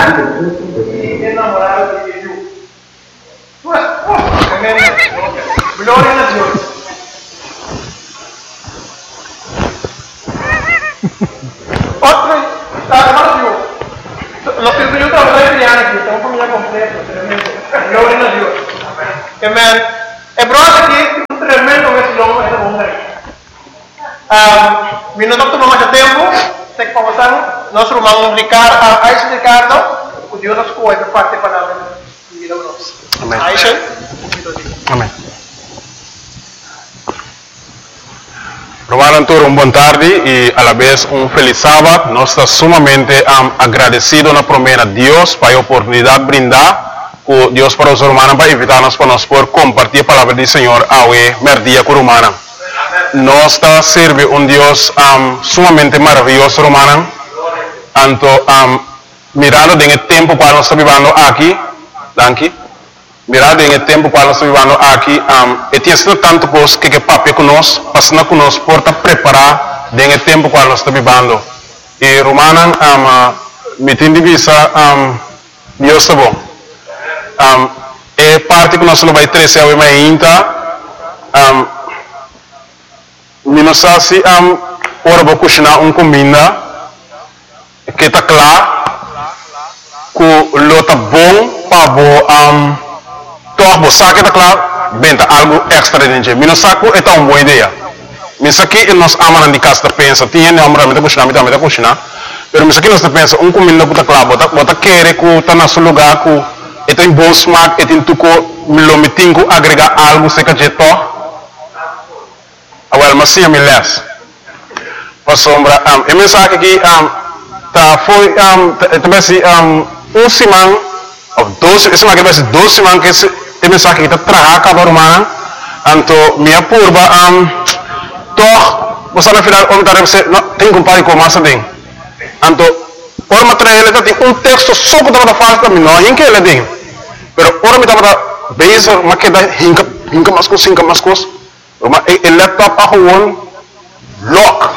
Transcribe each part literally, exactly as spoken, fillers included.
e enamorado de Deus. Glória a Deus. Outro, tá, lo que eu trabalho em Indiana aqui, então família completa, tremendo. Glória a Deus. Amém. É brother aqui, um tremendo esse nome, essa mulher. Ah, vindo não tomar mais tempo, tem que passar nosso irmão Ricardo, Aisha Ricardo, o Deus nos cuida para parte para nós. Amém. Aisha. Amém. Romano Antônio, boa tarde e a la vez um feliz sábado. Nós estamos sumamente um, agradecidos na promessa de Deus para a oportunidade de brindar com Deus para os romanos para invitar-nos para nós por compartilhar a palavra do Senhor ao merdia com romana. Nós estamos servindo um Deus um, sumamente maravilhoso, romana. Tanto um, mirando no tempo que nós estamos vivendo aqui, danke. Mirado em tempo quando nós estamos vivendo aqui, um, e tinha sido tanto coisa que que papai conosco, passando conosco por estar preparar em tempo quando nós estamos vivendo. E Romana, um, me tem de vista, um, Deus está bom. Um, e parte que nós não vai trazer a minha inta, um, me não sabe se um, ora vou cozinhar uma comida que está claro, que lo está bom para um, toch bo saque tá claro, benta algo extra dentro. Mino saco é uma boa ideia. Mas aqui nós amamos de casa pensa, tinha não amamos de cozinhar, de de cozinhar. Mas aqui nós pensa um comida que tá claro, bota bota querer que tá na seu lugar que é tem bom smack, é tem tuco, lo metingo agregar algo seca de to. Awal masih me les. Para sombra, um, e mensagem aqui um, tá foi um, também se um, um simão of doze, isso é mais doze simão que se tem mensagem que está trabalhando com a romana, então minha curva, um, toch, você na final, como está você tem que comparar com o massa dele, então, por material ele tem um texto só que está falando também, não é que ele tem, mas ora me está base, mas que dá hinca, hinca mais coisa, hinca mais coisa, mas o laptop a gewoon lock,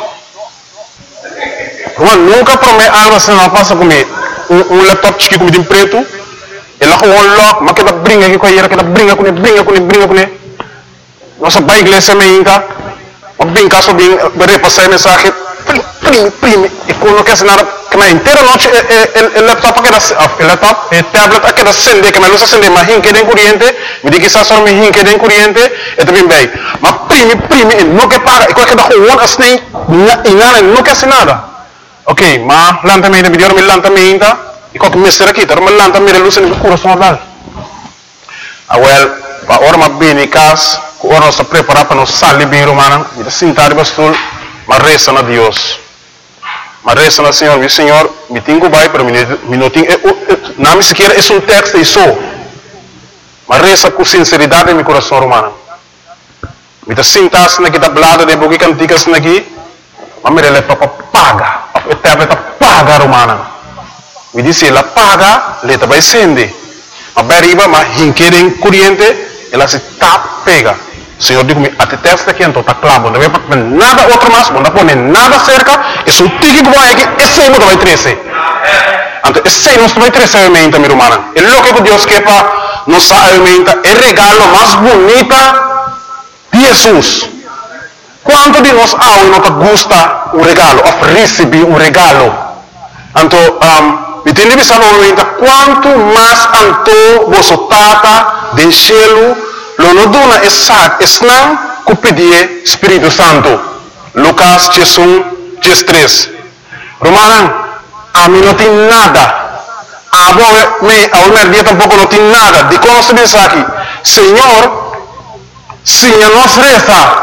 mas nunca promete algo assim não passa comigo, um, um laptop chique como de preto. Ela gewoon lock, mas que ela brinca aqui com a que ela brinca com ele, brinca com ele, brinca com ele. Nossa pai igreja me inca, mas bem caso bem, vai passar mensagem, prime, prime, e quando quer assinar, que na inteira noite o laptop aqui o laptop, o tablet aqui da acende, que me luz acende, mas hinque de corrente, me diz que está só me hinque de corrente, e também bem. Mas prime, prime, e não quer pagar, e quando ela gewoon assim, e nada, não quer assinar. Ok, mas lanta me, me deu me lanta me inca. E qualquer mestre aqui, tá rumah lantam mira luz no coração dal. Awel, pa ora ma bem casa, que ora nós preparar para nós sair bem romana, e da sentar bastul, mas reza na Deus. Mas reza na Senhor, meu Senhor, me tenho vai para mim, me não tenho, não me sequer é um texto e só. Mas reza com sinceridade em meu coração romana. Me da sentar na que da blada de bogi cantigas na aqui, mas me rele para paga, a tablet paga romana. Me disse, ela paga, ela vai acender. A beriba, mas hinquerem corrente, ela se tap pega. O Senhor diz-me, até testa aqui, então está claro, não vai pôr nada outro mais, não vai pôr nada cerca, e se o tique que vai aqui, esse aí não vai trazer. Então, esse aí não vai trazer a alimenta, minha irmã. É o que Deus quer para nos alimenta, é o regalo mais bonito de Jesus. Quanto de nós há e não gosta um regalo, of receber um regalo? Então, um, e tem que saber quanto mais anto você tata de cielo, lo no dona exato, esnam que pedir Espírito Santo. Lucas um, três. Romana, a mim não tem nada. A me, a minha dia tampouco não tem nada. De como se diz aqui, Senhor, Senhor nos reza.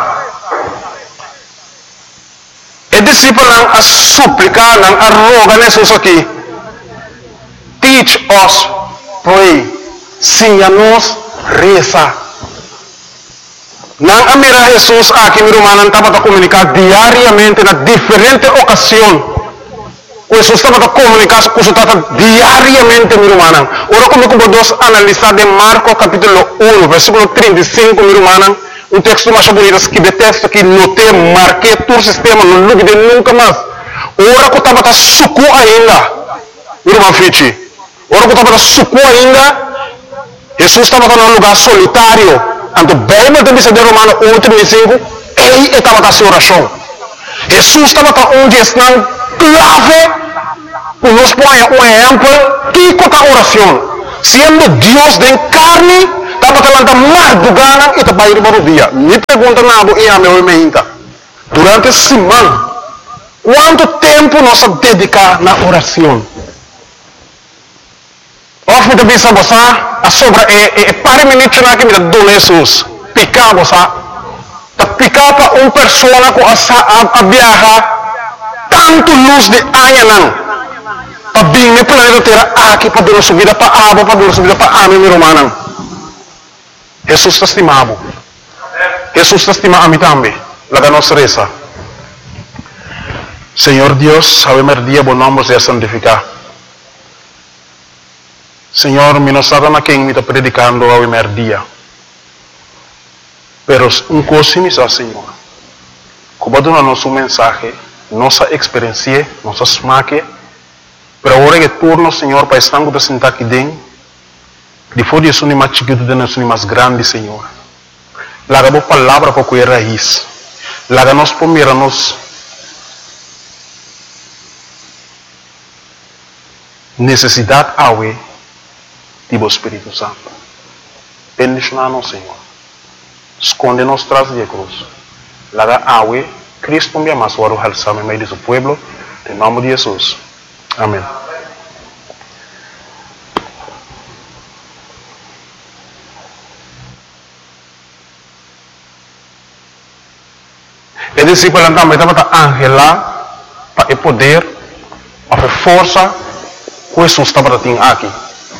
E discípulo não a suplicar, não a rogar Jesus aqui. Teach us, pray. Ensina-nos, reza. Não a mirar Jesus aqui, meu irmão, não estava a comunicar diariamente na diferente ocasião. Jesus estava a comunicar com o diariamente, meu irmão. Ora, como podemos analisar de Marcos capítulo um, versículo trinta e cinco, meu irmão, um texto mais bonito, que de texto que notei, marquei todo o sistema, não lembro de nunca mais. Ora, que estava a suco ainda, meu irmão Fichi. Ora que estava suco ainda, Jesus estava num lugar solitário. Então, bem, mas também se de Romano oito, vinte e cinco, ele estava na sua oração. Jesus estava onde está clave, para nos pôr um exemplo, que é a oração. Sendo Deus de carne, estava falando mais do gana e estava indo para o dia. Me pergunta nada e a meu emenda. Durante a semana, quanto tempo nós dedicamos na oração? Of me bisa bosa, a sobra é para minutos na que me dá Jesus. Picar bosa, tá picar para uma pessoa com a viajar tanto luz de anha não. Para bem me planeta terra aqui para dar subida para abo, para dar subida para ame mi romana. Jesus está estimado. Jesus está estimado a mim também. Laga nossa reza. Senhor Deus, sabemos dia bom nome seja santificado. Senhor, mi non stata na quem mi sta predicando a primer dia. Pero un cosa mi sa, Senhor. Como dona nosso mensagem, nossa experiência, nossa smaque, pero agora que turno, Senhor, para estar com sentar aqui dentro, depois de isso, mais chiquito, de nós, mais grande, Senhor. Laga boa palavra para cuidar raiz. Laga nós pomira nos necessidade awe Tipo Espírito Santo. Bendicionar-nos, Senhor. Esconde-nos tras de cruz. Laga awe, Cristo me ama, suaro halsame meio de seu pueblo. Em nome de Jesus. Amém. E discípulo também estava angela para o poder, para a força que Jesus estava tendo aqui.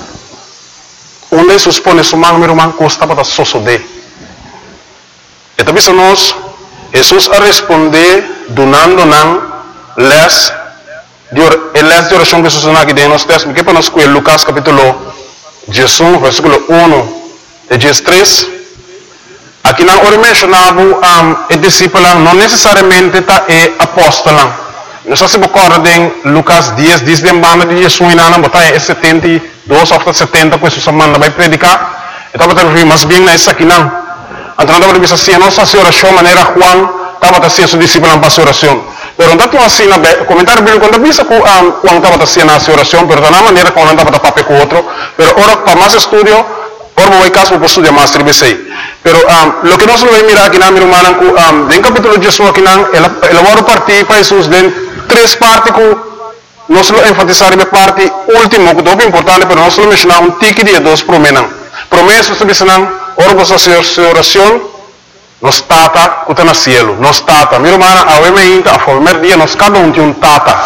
Onde Jesus põe sua mão, meu irmão, custa para sosode. E também se nós, Jesus a responder, donando não, les, les de oração que Jesus não aqui dentro, nós temos que para nós com Lucas capítulo dezesseis, versículo um, de dezesseis. Aqui não ora mencionava um, o discípulo, não necessariamente está é apóstolo. Nós se recorda em Lucas dez, diz de banda de Jesus na não botar é setenta e dois ou setenta, que Jesus manda vai predicar. Então está referindo mais bem nessa aqui não. Então não deve ser assim, nossa oração maneira Juan estava fazendo seu discípulo para a oração. Pero não está assim na comentário bíblico quando visa que Juan estava fazendo a oração, pero da maneira como não estava papel com outro. Pero ora para mais estudo, ora vou caso para estudar mais tribesei. Pero um, lo que nós vamos mirar aqui na minha irmã, um, em capítulo dezesseis aqui não, ela ela vai partir para Jesus dentro três partes que nós vamos enfatizar na parte última, que é muito importante, mas nós vamos mencionar um tique de dois promessas. Promessas, nós vamos ora para a oração, nós tata, que está no cielo, nós tata. Minha irmã, a primeira, a primeiro dia, nós cada um tem um tata.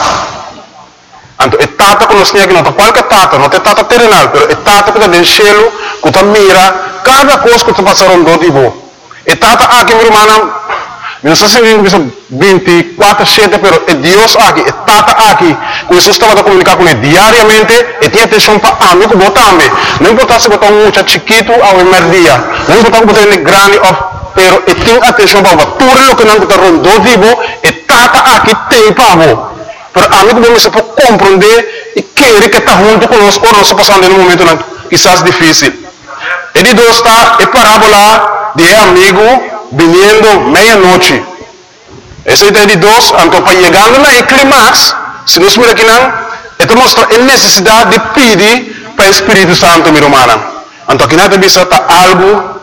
Então, é tata que nós temos aqui, não é qualquer tata, não é tata terrenal, mas é tata que está no cielo, que está mira, cada coisa que está passando do tipo. É tata aqui, minha irmã, não sei se vinte e quatro sete, mas é Deus aqui, é Tata aqui. Que Jesus estava a comunicar com ele diariamente e tinha atenção para a mim, que botar-me. Não importa se botar um muito chiquito ao primeiro dia, não importa se botar ele grande, mas ele tem atenção para tudo o que não está rondando, vivo, e Tata aqui tem para você. Mas a mim, como você pode compreender e querer que está junto conosco, ou não está passando em um momento quizás difícil. E de dois está a parábola de amigo vindo meia-noite. Essa ideia de dois, então, para chegando na clímax, se nós miramos aqui, não, então mostra a necessidade de pedir para o Espírito Santo, minha irmã. Então, aqui nada disso está algo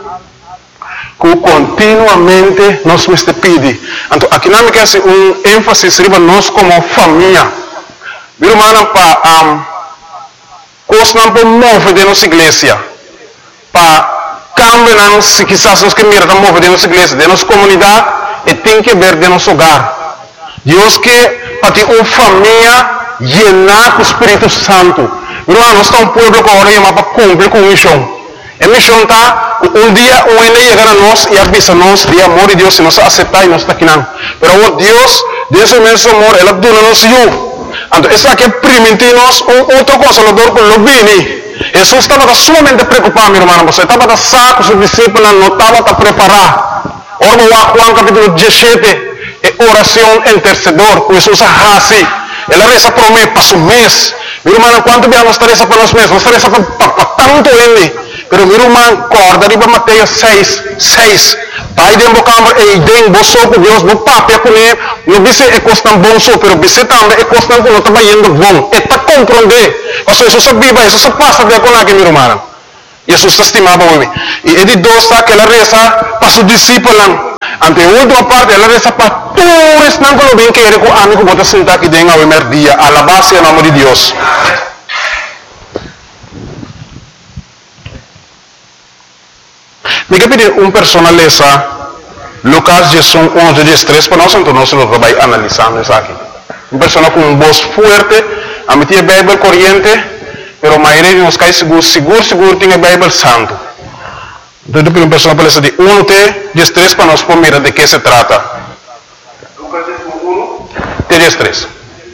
que continuamente nós temos que pedir. Então, aqui não me quer ser um ênfase para nós como família. Minha irmã, para um, coisas não podemos mover de nossa igreja. Para cambiar, se quizás nós queremos mover de nossa igreja, de nossa comunidade, e tem que ver de nosso hogar. Deus quer para ter uma família llena com o Espírito Santo. Irmão, nós estamos um povo que agora chama para cumprir com a missão. A missão está, um dia o ainda chegar a nós e avisa nós de amor de Deus, se nós aceitar e nós está aqui não. Mas Deus, desse imenso amor, Ele dá-nos eu. Então, isso aqui permite-nos outra consolador com o bem. Jesus estava sumamente preocupado, meu irmão. Você estava saco, seus discípulos não estavam a preparar. Ora, Juan capítulo dezessete, é oração intercedor, com Jesus assim. Ela reza por mim, para o mês. Mi irmão, quanto bem nós taresa para nós mesmos, nós taresa para tanto ele. Pero mi irmão, corda riba Mateus seis, seis. Pai de embocamber e den boso com Deus, no papel com ele, no bise é costam bom so, pero bise também é costam com não tá indo bom. É para compreender. Mas isso se viva, isso se passa de com aquele mi irmão. Jesus estimava o homem. E ele dosta que ela reza para seus discípulos. Ante a última parte, ela reza para todos não que bem que ele com amigo bota sentar aqui dentro ao primeiro dia. Alabar-se o nome de Deus. Me quer pedir uma pessoa lesa Lucas dezesseis, onze, dezesseis para nós, então nós vamos analisando isso aqui. Uma pessoa com uma voz forte, a meter a Bíblia corrente, pero a maioria de nós cai seguro, seguro, seguro, tem a Bíblia santo. Então, depois uma pessoa pode dizer, um, dezesseis para nós, mira de que se trata. Lucas um, dezesseis.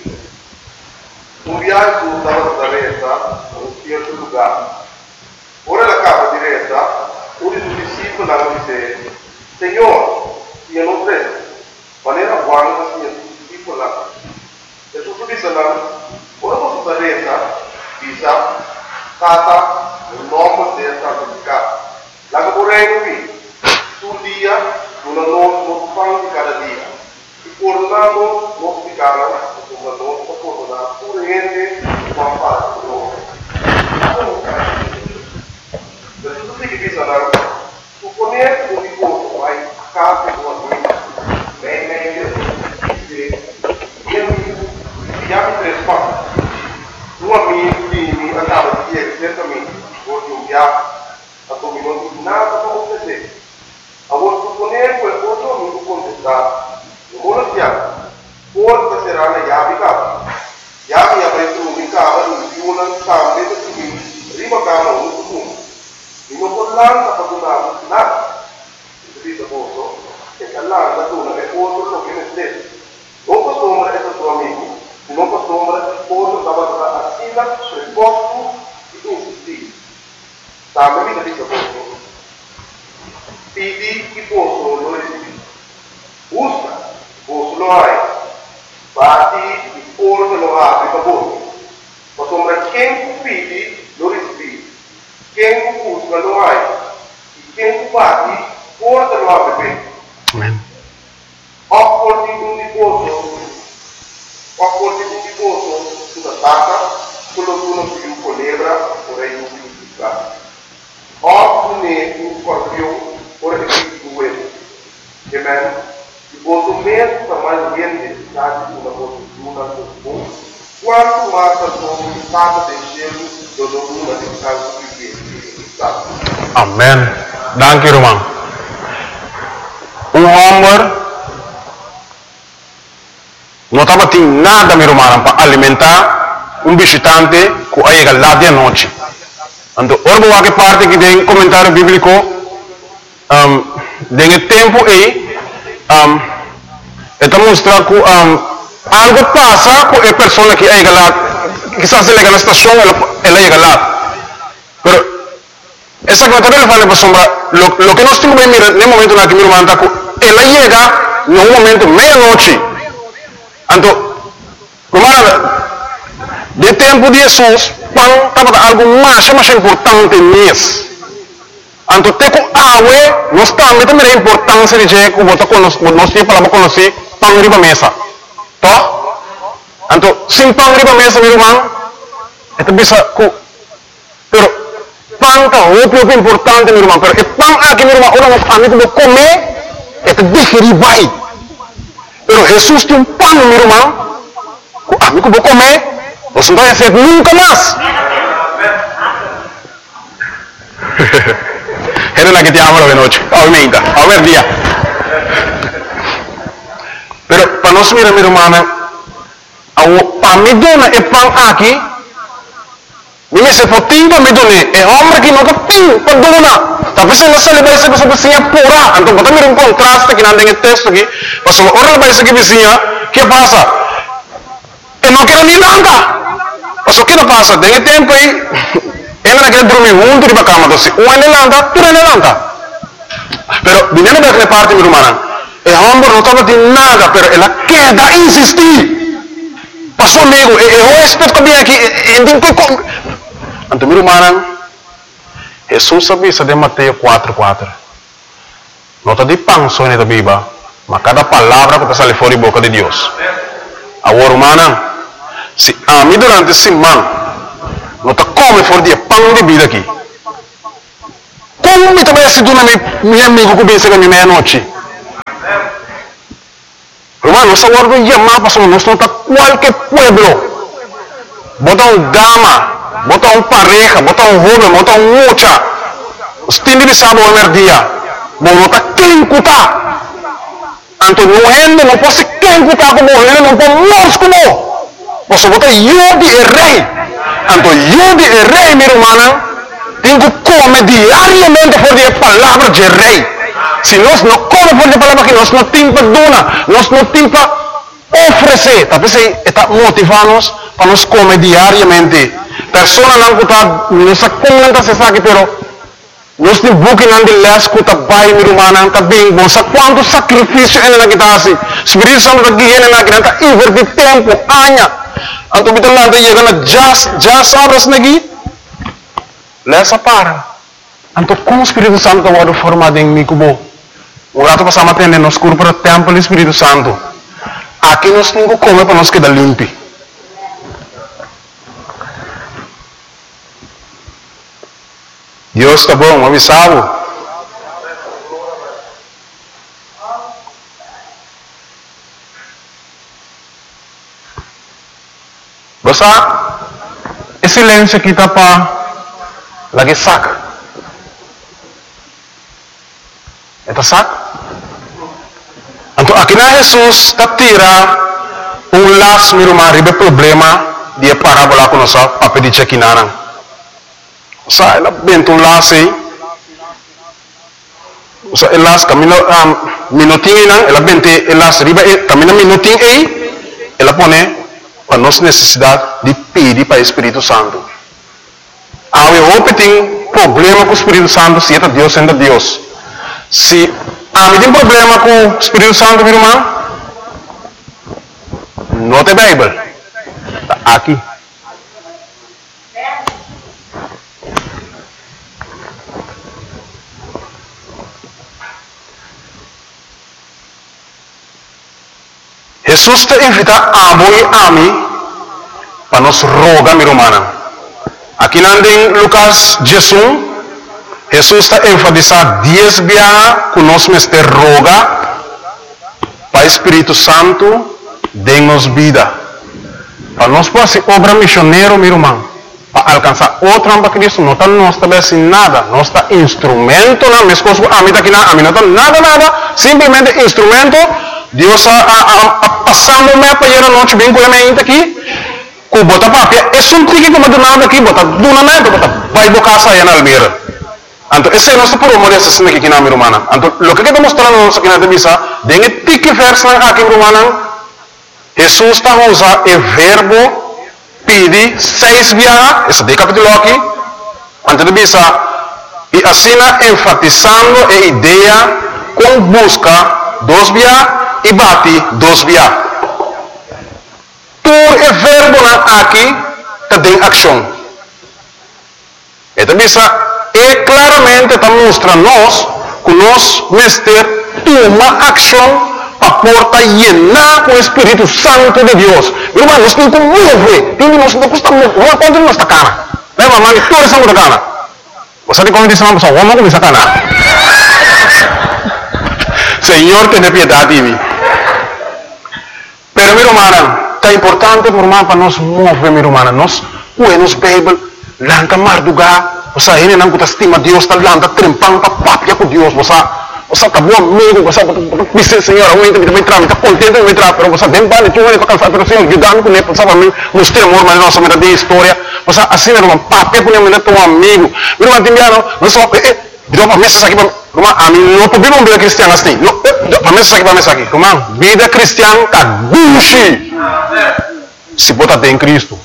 Um viaje estava da reza a um certo lugar. Ora la capa di reza, uno dei discepoli la disse, Senhor, io non credo, ma era buono che sia discepolo là. E su disse là, ora posso da reza, bisa, kata, il nome del santificato. La che vorrei qui, sul dia, una non fanno di cada dia. E coronando, non si cala, come non si corona, pure niente, ma fa di loro. Per tutto che bisogna, supponere un ricordo, vai a casa di una guida, bene, meglio, che siamo tre spazi. Un amico di andava di ieri, certamente, oggi un viaggio, a come non di nada come te. A voi supponere quel cosa non può contestare. Non vuole piano. Forse sarà la chiave casa. Chiave avrete un cava, un più una scambio di cui prima cava un punto. E non può l'anno a fare nada. Si dice posto, che l'anno tu è posto lo che ne stesso. Non posso ombra è tuo amico, non posso ombra posto stava a sila sul posto di insistere. Sabe mi dice posto. Pidi che posso lo recibi. Usa, posso lo hai. Bati il pollo lo apri per voi. Ma sembra che pidi lo recibi. Che usa lo hai. Che bati pollo lo apri per. Amen. Opporti un riposo. Opporti un riposo sulla tacca, quello che uno più colebra, vorrei un più piccato. Oppure un scorpione, ora che ti due. Amen. Il voto mesmo para mais bem necessidade de uma postura comum. Quanto mais a sua vontade de gelo, eu dou uma de casa que está. Amen. Dank u, irmão. Um homem não estava tendo nada, meu irmão, para alimentar um visitante que chega lá de noite. Então, orbo que parte que tem comentário bíblico, um, tem tempo aí, um, está mostrando que um, algo passa com a pessoa que chega lá, quizás ele chega na estação, ela, ela chega lá. Pero, essa comentário ele fala para sombra, lo, lo que nós temos que mirar no momento na que meu irmão está, ela chega no momento meia-noite. Então, como de tempo de Jesus, pão estava algo mais, mais importante nisso. Então, tem que água, nós também temos a importância de que nós temos para conhecer pão riba mesa. Tá? Então, sem pão riba mesa, meu irmão, é que bisa que, pero pão está muito importante, meu irmão. Pero o pão aqui, meu irmão, orang amigo do comer, é que digerir vai. Pero Jesus tem um pão, meu irmão, que amigo do comer. Você não vai ser nunca mais. Era la que te amo de noche. Aumenta, a ver día. Pero para nós mirar, minha irmã, para me dona é pão aqui. Me se potinho para me dona é homem que nunca tem para dona. Tapi se você levar isso para vizinha pura, então bota mirar um contraste que não tem texto aqui. Mas se ora levar isso aqui vizinha, que passa? Eu não quero nem nada. Mas o que não passa? Tem tempo aí, ela não quer dormir junto de cama, então se um ele landa, tu ele landa. Pero, viniendo de aquela parte, minha irmã, o homem não estava de nada, pero ela quer insistir. Para nosso amigo, e o respeito que vem aqui, e tem que com. Então, meu irmão, Jesus sabia de Mateus quatro, quatro. Nota de pão só na Bíblia, mas cada palavra que está fora da boca de Deus. Agora, irmão, se a mim durante a semana, nota come fora de pão de vida aqui. Como me também se dona meu amigo que vem chegar na meia-noite? Irmão, nós agora chamar para nós não está qualquer pueblo. Bota um dama, bota um pareja, bota um jovem, bota um mucha. Os tende de sábado ao dia. Bom, não está quem cutar. Então, não é, não pode ser quem cutar como ele, não pode nós como. Você bota eu de rei. Então, eu de rei, meu irmão, tem que comer diariamente por a palavra de rei. Se nós não comemos por a palavra que nós não temos para donar, nós não temos para oferecer. Talvez está motivando-nos para nós comer diariamente. Pessoas não está, não se comenta se sabe, pero nós temos buquê de lesco, está bem, meu irmão, está bem bom. Sabe quanto sacrifício é na que está assim? Espírito Santo está aqui, é na que está invertir tempo, anos. Então, kita lá está chegando just, just horas aqui. Lesa para. Então, como o Espírito Santo está formado em mim, como o rato passamos a atender nos cursos para o templo do Espírito Santo. Aqui nós temos que comer para nós quedar limpo. Deus está bom, avisado. Basta, esse silêncio aqui está para lagi saca. Eta saca? Então, aqui na Jesus está tira um laço, meu irmão, ribe problema de parábola com nossa papel de chequinana. Sa ela bento um laço aí. Sa ela laço camino um minutinho não, ela bente el laço ribe camino minutinho aí, ela põe para nossa necessidade de pedir para o Espírito Santo. Há um problema com o Espírito Santo, se é Deus, é Deus. Se há um problema com o Espírito Santo, meu irmão, não tem Bíblia. Está aqui. Jesus te invita a voi a mim para nos rogar, meu irmão. Aqui em Lucas dezesseis, Jesus está enfatizando dez vezes que nós me roga para o Espírito Santo dê-nos vida. Para nós poder ser obra missionária, meu irmão, para alcançar outra para Cristo, não está nós também assim nada, não está instrumento, não, minhas coisas, a mim está aqui, a mim não está nada, nada, simplesmente instrumento. Deus a passando me para ir a noite bem com a minha aqui. Com bota papia, é só um tique como do nada aqui, bota do nada, bota vai do casa aí na Almeida. Então esse é nosso por amor essa cena aqui na minha irmã. Então o que que está mostrando nós aqui na Devisa, tem tique verso aqui irmã. Jesus está usando o verbo pedir seis vezes, esse de capítulo aqui. Então Devisa e assim enfatizando a ideia com busca dos vezes e bate dos vezes. Por o verbo aqui está em ação. Então, é claramente está mostrando nós que nós mestre toma ação para porta llenar com o Espírito Santo de Deus. Meu irmão, nós temos que mover. Nós não custa mover. Vamos contra nossa cara. Lembra, mas toda essa muda cara. Você tem como dizer uma pessoa, vamos começar a cara. Senhor, tenha piedade de mim. Pero, meu irmão, é importante para nós mover, meu irmão. Nós, buenos Bíblia, lanta mardugar. Você ainda não está estima Deus, está lanta trempando para papia com Deus. Você, você está bom amigo, você está, Senhor, eu ainda me entrar, está contente de me entrar, pero você tem vale, tu vai cansar, pero Senhor, ajudando com ele, sabe, mim, mostrei amor, mas nossa meta de história. Você, assim, meu irmão, papia com ele, teu amigo. Meu irmão, Timiano, nós só, eh, virou para mesa aqui, irmão, a mim não podemos vida cristiana assim. Para mesa aqui, para mesa aqui, irmão, vida cristiana está gucci. Se botar em Cristo.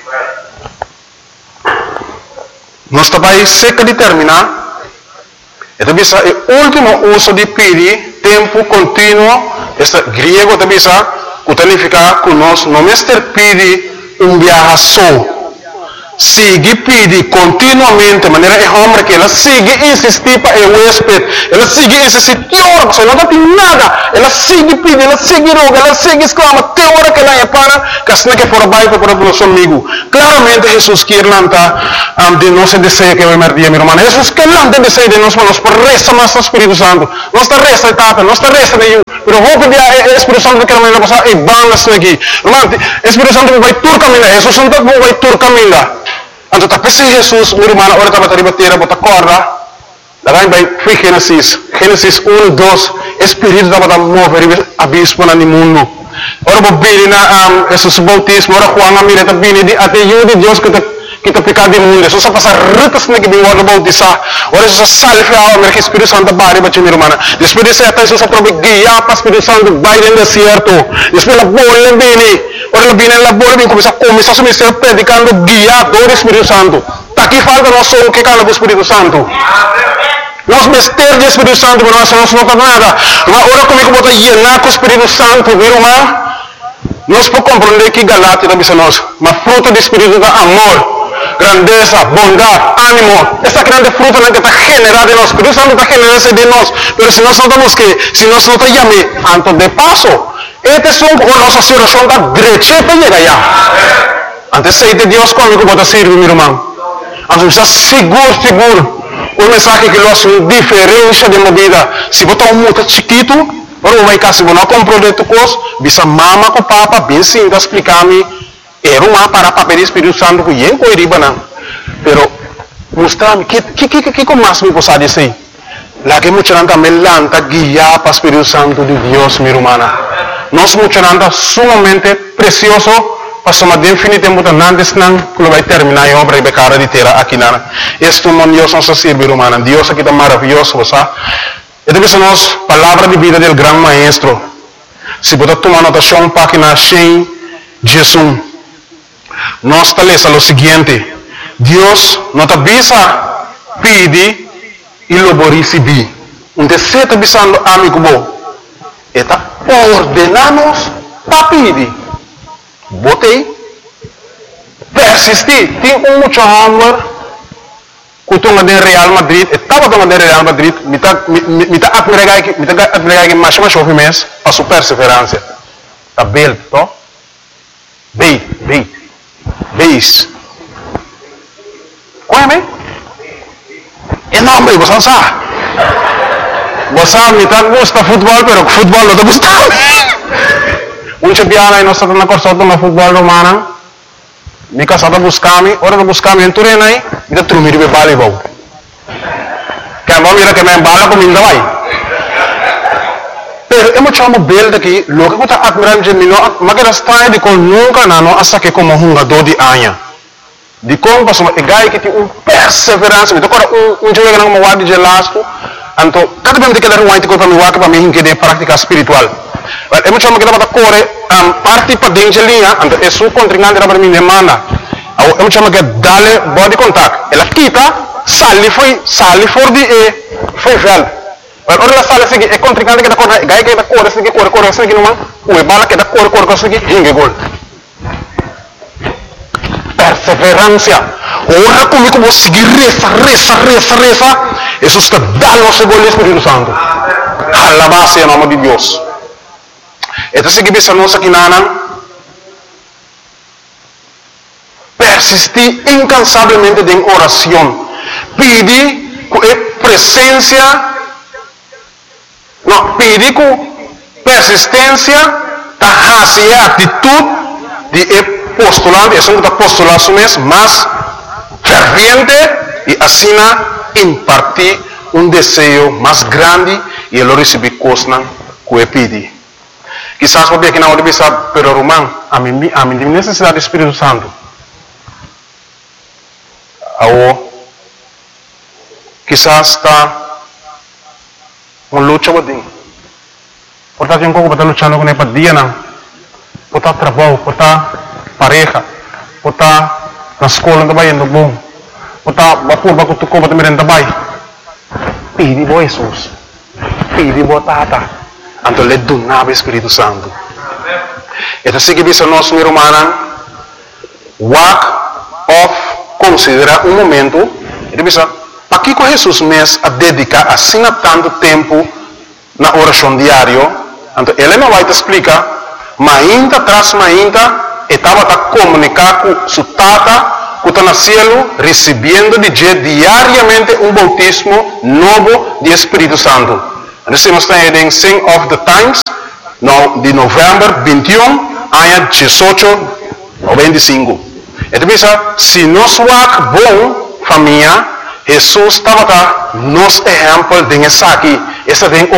Nós também seca de terminar. Então, o último uso de pedir, tempo contínuo, este grego também que significa que nós não estamos pedindo um viaje só. Sigue pede continuamente, de maneira é homem que ela sigue insistir para o hóspede, ela sigue insistir, que hora que não tem nada, ela sigue pede, ela sigue roga, ela sigue exclama, que hora que ela é para, que assim que for baixo para o nosso amigo. Claramente Jesus quer lançar um, de nosso desejo que vaimer dia, meu irmão. Jesus quer lançar desejo de nós, mas por resta mais do Espírito Santo, não está resta de tapa, não está resta de eu, mas vou pedir ao Espírito Santo que ela vai passar e vamos aqui. Irmão, o Espírito Santo vai tur caminhar, Jesus Santo vai tur caminhar. Então, tapi si Jesus, meu irmão, ora estava a bater, bota corda. Daí vai, foi Gênesis, Gênesis um, dois, Espírito estava a mover abismo no mundo. Ora, vou vir na Jesus bautismo, ora Juan a mira, tá vindo de até eu de Deus que tá que tá pecado de mundo. Jesus passa retas na que vem ora bautizar. Ora Jesus salve a alma que Espírito Santo bari bater meu irmão. Depois de certa Jesus aprove guiar para Espírito Santo vai no deserto. Depois la bola vem. Ora la viene la bola vem começa a começar a ministrar predicando guiado do Espírito Santo. Tá aqui falta nós só o que cala do Espírito Santo. Nós mester do Espírito Santo, mas nós não tá nada. Mas ora comigo bota llenar com o Espírito Santo, meu irmão. Nós podemos compreender que Galatia também nós, mas fruto do Espírito é amor. Grandeza, bondade, ánimo. Essa grande fruta que está generada em nós. Por isso não está generada de nós. Mas se nós não estamos que, se nós não estamos llamando, antes de passo, este é um nossa situação da direita para chegar lá. Antes de Deus comigo pode servir, meu irmão. Antes está seguro, seguro. Um mensagem que nós uma diferença de vida. Se botar um muito chiquito, ou vai cá, se você não comprou de tu coisa, bisa mama com papa, bem sim, explicar-me. Era uma para papel do Espírito Santo que eu não iria não. Pero mostrar-me que que que que como mais me possa dizer. Lá que muita gente também lanta guiar para o Espírito Santo de Deus, minha irmã. Nós muita gente sumamente precioso para somar definitivamente antes não que vai terminar a obra e becara de terra aqui na. Este é Deus nosso ser, minha irmã. Deus aqui está maravilhoso, sabe? E depois nós palavra de vida do grande maestro. Se você tomar anotação página cem, Jesus. Nós talvez o seguinte, Deus não te avisa, pede e lo vou receber. Então, se está avisando amigo bom, está ordenamos para pedir. Botei, persistir. Tem um muito amor, que tu no Real Madrid, estava no Real Madrid, me está admirando que mais mais chove mês, a sua perseverança. Está bem, tá? Bem, bem. Beis. Qual é, bem? É nome, você não sabe. Você me tá gosta futebol, pero futebol não te gusta. Um champion aí nós estamos na corção do futebol romano. Me casado buscar-me, ora não buscar-me em Turena aí, me dá trumir de bala e vou. Que a mão mira que me embala comigo vai. Pero eu chamo bel daqui, logo que está admirando de mim, mas que está de com nunca não hasta que como um jogador de anos. De como passou uma gai que tem um perseverança, então agora um um jogador não guarda de lasco, então cada vez que ele não vai ter para me guardar para mim que de prática espiritual. Mas eu chamo que está para correr, parte para dentro de linha, então é sua contrincante para mim demanda. Eu chamo que dale body contact, ela quita, sale foi, sale for de e foi velho. Ora la sala seguinte, é contrincante que está correndo, gai que está correndo, seguinte, corre, corre, seguinte, não é? O bala que está corre, corre, seguinte, hingue gol. Perseverança. Ora comigo vou seguir, reza, reza, reza, reza. Jesus está dando o gol do Espírito Santo. Alabado em nome de Deus. Então, se que nós aqui na persistir incansavelmente em oração. Pedir com presença. Não, pedir com persistência, hacia a atitude de postulante, é um que postular su mês, mas ferviente e assim impartir um desejo mais grande e ele receber coisas que ele pede. Quizás porque aqui na hora de pensar, pero Román, a mim a mim necessidade do Espírito Santo. Ou quizás está uma luta botinho. Portanto, eu estou lutando com ele dia não. Portanto, trabalho, portanto, pareja, portanto, na escola também indo bom. Portanto, vapor bago tu como também também. Pedi bo Jesus. Pedi bo tata. Então, ele donava o Espírito Santo. Então, se que bisa nós, meu humano, walk off, considera um momento, ele bisa, para que com Jesus mesmo a dedicar assim tanto tempo na oração diária, então ele não vai te explicar, mas ainda atrás, mas ainda, estava a comunicar com sua tata, que está no cielo, recebendo de Deus diariamente um bautismo novo de Espírito Santo. Nós estamos em Sing of the Times, no, de novembro vinte e um, ano dezoito noventa e cinco. Então, se nós somos bom, família, Jesus estava nos exemplo de essa aqui, essa tem